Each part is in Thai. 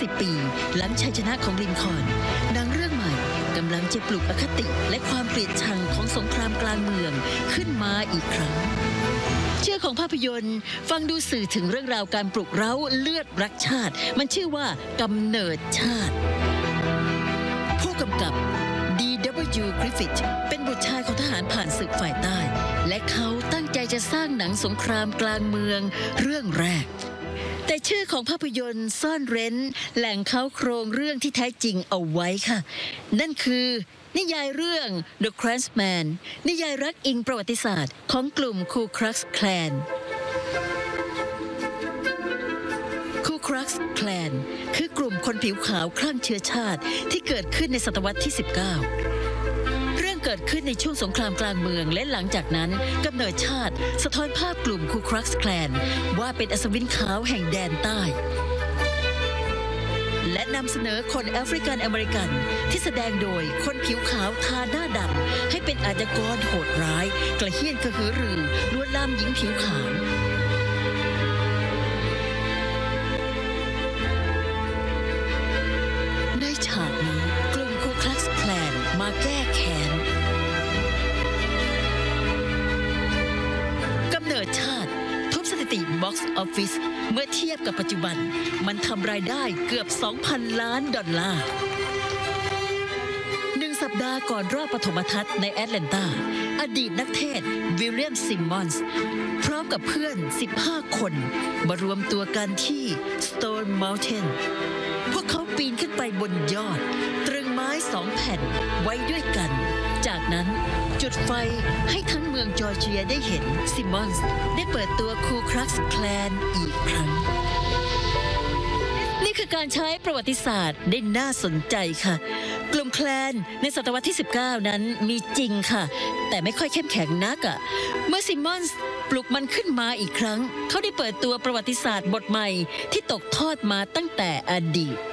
10 ปีหลังชัยชนะของลินคอล์นหนังเรื่องใหม่กำลังจะปลุกอคติและความเกลียดชังของสงครามกลางเมืองขึ้นมาอีกครั้งชื่อของภาพยนตร์ฟังดูสื่อถึงเรื่องราวการปลุกเร้าเลือดรักชาติมันชื่อว่ากำเนิดชาติผู้กำกับ D.W. Griffith เป็นบุตรชายของทหารผ่านศึกฝ่ายใต้และเขาตั้งใจจะสร้างหนังสงครามกลางเมืองเรื่องแรกแต่ชื่อของภาพยนตร์ซ่อนเร้นแหล่งเค้าโครงเรื่องที่แท้จริงเอาไว้ค่ะนั่นคือนิยายเรื่อง The Klansman นิยายรักอิงประวัติศาสตร์ของกลุ่ม Ku Klux Klan Ku Klux Klan คือกลุ่มคนผิวขาวคลั่งเชื้อชาติที่เกิดขึ้นในศตวรรษที่ 19เรื่องเกิดขึ้นในช่วงสงครามกลางเมืองและหลังจากนั้นกำเนิดชาติสะท้อนภาพกลุ่ม Ku Klux Klan ว่าเป็นอัศวินขาวแห่งแดนใต้และนำเสนอคนแอฟริกันอเมริกันที่แสดงโดยคนผิวขาวทาหน้าดำให้เป็นอาชญากรโหดร้ายกระเฮี้ยนกระหือรือลวนลามหญิงผิวขาวในฉากนี้กลุ่ม Ku Klux Klan มาแก้แค้นกำเนิดชาติทุบสถิติ Box Office เมื่อเทียบกับปัจจุบันมันทำรายได้เกือบ 2,000 ล้านดอลลาร์1 สัปดาห์ก่อนรอบปฐมทัศน์ในแอตแลนตาอดีตนักเทศวิลเลียมซิมมอนส์พร้อมกับเพื่อน 15 คนมารวมตัวกันที่ Stone Mountain พวกเขาปีนขึ้นไปบนยอดตรึงไม้2 แผ่นไว้ด้วยกันจากนั้นจุดไฟให้ทั้งเมืองจอร์เจียได้เห็นซิมมอนส์ได้เปิดตัว Ku Klux Klan อีกครั้งนี่คือการใช้ประวัติศาสตร์ได้น่าสนใจค่ะกลุ่มแคลนในศตวรรษที่ 19 นั้นมีจริงค่ะแต่ไม่ค่อยเข้มแข็งนักเมื่อซิมมอนส์ปลุกมันขึ้นมาอีกครั้งเขาได้เปิดตัวประวัติศาสตร์บทใหม่ที่ตกทอดมาตั้งแต่อดีต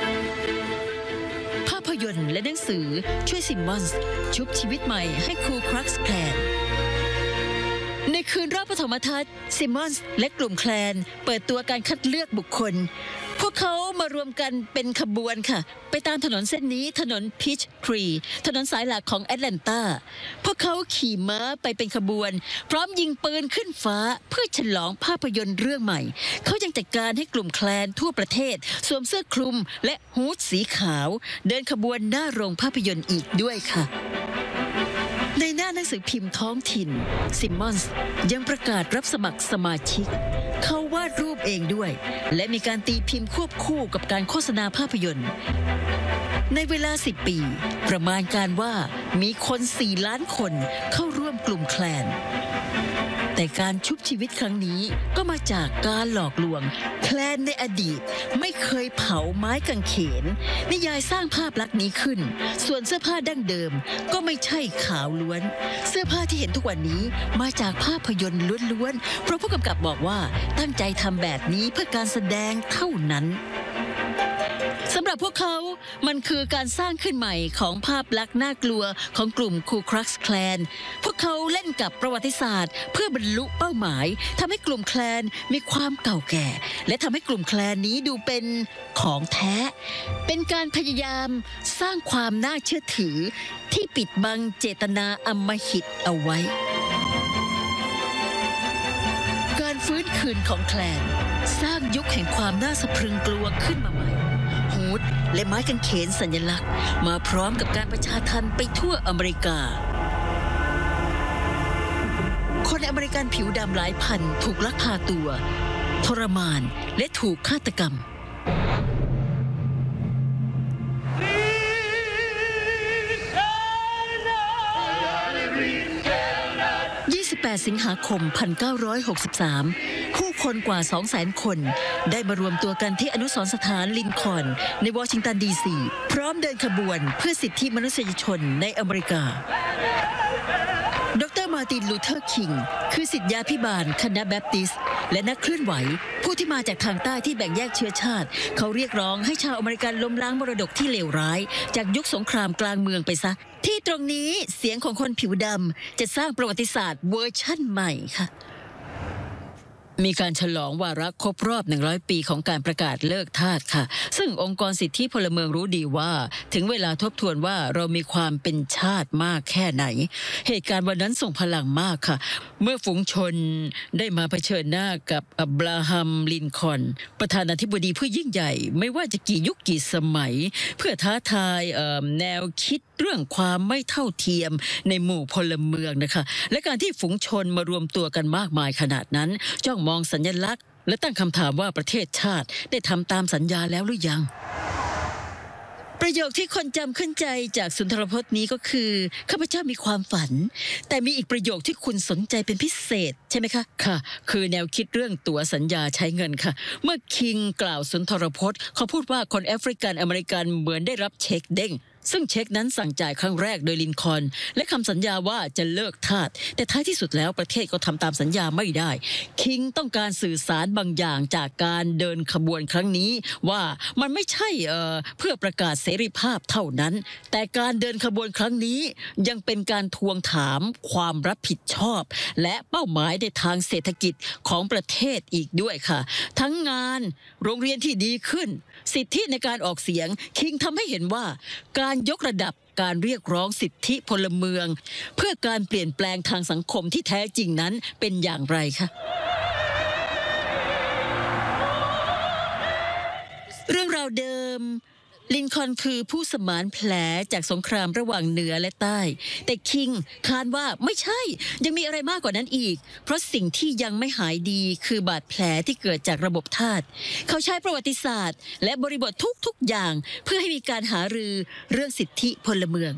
ภาพยนตร์และหนังสือช่วยซิมมอนส์ชุบชีวิตใหม่ให้ Ku Klux Klan ในคืนรอบปฐมทัศน์ซิมมอนส์และกลุ่มแคลนเปิดตัวการคัดเลือกบุคคลพวกเขามารวมกันเป็นขบวนค่ะไปตามถนนเส้นนี้ถนนพีชทรีถนนสายหลักของแอตแลนตาพวกเขาขี่ม้าไปเป็นขบวนพร้อมยิงปืนขึ้นฟ้าเพื่อฉลองภาพยนตร์เรื่องใหม่เขายังจัดการให้กลุ่มแคลนทั่วประเทศสวมเสื้อคลุมและฮู้ดสีขาวเดินขบวนหน้าโรงภาพยนตร์อีกด้วยค่ะในหน้าหนังสือพิมพ์ท้องถิ่นซิมมอนส์ยังประกาศรับสมัครสมาชิกเขาวาดรูปเองด้วยและมีการตีพิมพ์ควบคู่กับการโฆษณาภาพยนตร์ในเวลา10 ปีประมาณการว่ามีคน4 ล้านคนเข้าร่วมกลุ่มแคลนแต่การชุบชีวิตครั้งนี้ก็มาจากการหลอกลวงแคลนในอดีตไม่เคยเผาไม้กางเขนนิยายสร้างภาพลักษณ์นี้ขึ้นส่วนเสื้อผ้าดั้งเดิมก็ไม่ใช่ขาวล้วนเสื้อผ้าที่เห็นทุกวันนี้มาจากภาพยนตร์ล้วนๆเพราะผู้กำกับบอกว่าตั้งใจทำแบบนี้เพื่อการแสดงเท่านั้นสำหรับพวกเขามันคือการสร้างขึ้นใหม่ของภาพลักษณ์น่ากลัวของกลุ่ม Ku Klux Klan พวกเขาเล่นกับประวัติศาสตร์เพื่อบรรลุเป้าหมายทำให้กลุ่มแคลนมีความเก่าแก่และทำให้กลุ่มแคลนนี้ดูเป็นของแท้เป็นการพยายามสร้างความน่าเชื่อถือที่ปิดบังเจตนาอำมหิตเอาไว้การฟื้นคืนของแคลนสร้างยุคแห่งความน่าสะพรึงกลัวขึ้นมาใหม่ฮูดและไม้กางเขนสัญลักษณ์มาพร้อมกับการประชาทัณฑ์ไปทั่วอเมริกาคนอเมริกันผิวดำหลายพันถูกลักพาตัวทรมานและถูกฆาตกรรม28 สิงหาคม 1963 ผู้คนกว่า 200,000 คนได้มารวมตัวกันที่อนุสรณ์สถานลินคอล์นในวอชิงตันดีซีพร้อมเดินขบวนเพื่อสิทธิมนุษยชนในอเมริกาดร.มาร์ติน ลูเทอร์ คิงคือศิษยาภิบาลคณะแบปติสต์และนักเคลื่อนไหวผู้ที่มาจากทางใต้ที่แบ่งแยกเชื้อชาติเขาเรียกร้องให้ชาวอเมริกันล้มล้างมรดกที่เลวร้ายจากยุคสงครามกลางเมืองไปซะที่ตรงนี้เสียงของคนผิวดำจะสร้างประวัติศาสตร์เวอร์ชั่นใหม่ค่ะมีการฉลองวาระครบรอบ100 ปีของการประกาศเลิกทาสค่ะซึ่งองค์กรสิทธิพลเมืองรู้ดีว่าถึงเวลาทบทวนว่าเรามีความเป็นชาติมากแค่ไหนเหตุการณ์วันนั้นส่งพลังมากค่ะเมื่อฝูงชนได้มาเผชิญหน้ากับอับราฮัมลินคอล์นประธานาธิบดีผู้ยิ่งใหญ่ไม่ว่าจะกี่ยุคกี่สมัยเพื่อท้าทายแนวคิดเรื่องความไม่เท่าเทียมในหมู่พลเมืองนะคะและการที่ฝูงชนมารวมตัวกันมากมายขนาดนั้นจ้องมองสัญลักษณ์และตั้งคำถามว่าประเทศชาติได้ทำตามสัญญาแล้วหรือยังประโยคที่คนจำขึ้นใจจากสุนทรพจน์นี้ก็คือข้าพเจ้ามีความฝันแต่มีอีกประโยคที่คุณสนใจเป็นพิเศษใช่ไหมคะค่ะคือแนวคิดเรื่องตั๋วสัญญาใช้เงินค่ะเมื่อคิงกล่าวสุนทรพจน์เขาพูดว่าคนแอฟริกันอเมริกันเหมือนได้รับเช็คเด้งซึ่งเช็คนั้นสั่งจ่ายครั้งแรกโดยลินคอล์นและคำสัญญาว่าจะเลิกทาสแต่ท้ายที่สุดแล้วประเทศก็ทำตามสัญญาไม่ได้คิงต้องการสื่อสารบางอย่างจากการเดินขบวนครั้งนี้ว่ามันไม่ใช่เพื่อประกาศเสรีภาพเท่านั้นแต่การเดินขบวนครั้งนี้ยังเป็นการทวงถามความรับผิดชอบและเป้าหมายในทางเศรษฐกิจของประเทศอีกด้วยค่ะทั้งงานโรงเรียนที่ดีขึ้นสิทธิในการออกเสียงคิงทำให้เห็นว่าการยกระดับการเรียกร้องสิทธิพลเมืองเพื่อการเปลี่ยนแปลงทางสังคมที่แท้จริงนั้นเป็นอย่างไรคะเรื่องราวเดิมลินคอล์นคือผู้สมานแผลจากสงครามระหว่างเหนือและใต้แต่คิงคาดว่าไม่ใช่ยังมีอะไรมากกว่านั้นอีกเพราะสิ่งที่ยังไม่หายดีคือบาดแผลที่เกิดจากระบบทาสเขาใช้ประวัติศาสตร์และบริบททุกอย่างเพื่อให้มีการหารือเรื่องสิทธิพลเมือง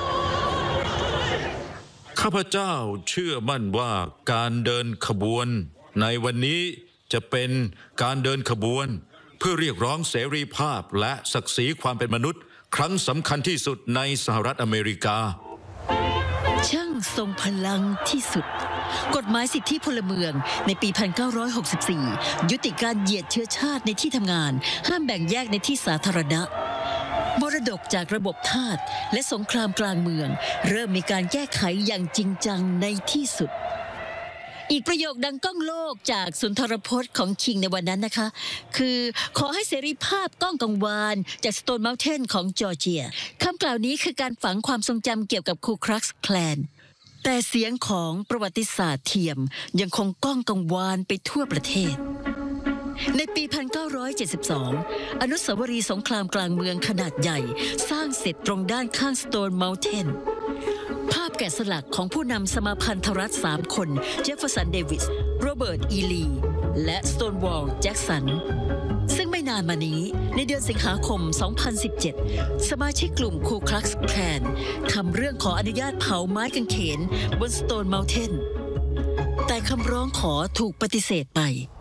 ข้าพเจ้าเชื่อมั่นว่าการเดินขบวนในวันนี้จะเป็นการเดินขบวนเพื่อเรียกร้องเสรีภาพและศักดิ์ศรีความเป็นมนุษย์ครั้งสำคัญที่สุดในสหรัฐอเมริกาช่างทรงพลังที่สุดกฎหมายสิทธิพลเมืองในปี 1964 ยุติการเหยียดเชื้อชาติในที่ทำงานห้ามแบ่งแยกในที่สาธารณะมรดกจากระบบทาสและสงครามกลางเมืองเริ่มมีการแก้ไขอย่างจริงจังในที่สุดอีกประโยคดังก้องโลกจากสุนทรพจน์ของคิงในวันนั้นนะคะคือขอให้เสรีภาพก้องกังวานจากสโตนเมลเทนของจอร์เจียคำกล่าวนี้คือการฝังความทรงจำเกี่ยวกับคูครักซ์แคลนแต่เสียงของประวัติศาสตร์เทียมยังคงก้องกังวานไปทั่วประเทศในปี 1972 อนุสาวรีย์สงครามกลางเมืองขนาดใหญ่สร้างเสร็จตรงด้านข้างสโตนเมลเทนภาพแกะสลักของผู้นำสมาพันธรัฐ3 คนเจฟเฟอร์สันเดวิสโรเบิร์ตอีลีและสโตนวอลล์แจ็กสันซึ่งไม่นานมานี้ในเดือนสิงหาคม 2017 สมาชิกกลุ่มคูคลักซ์แคลนทำเรื่องขออนุญาตเผาไม้กางเขนบนสโตนเมลเทนแต่คำร้องขอถูกปฏิเสธไป